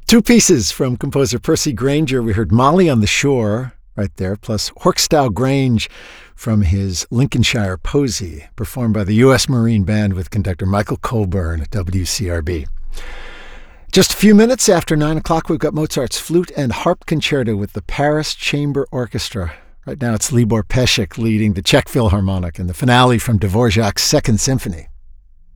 Two pieces from composer Percy Grainger. We heard Molly on the Shore right there, plus Horkstow Grange from his Lincolnshire Posy, performed by the U.S. Marine Band with conductor Michael Colburn at WCRB. Just a few minutes after 9 o'clock, we've got Mozart's Flute and Harp Concerto with the Paris Chamber Orchestra. Right now it's Libor Pesek leading the Czech Philharmonic in the finale from Dvorak's Second Symphony.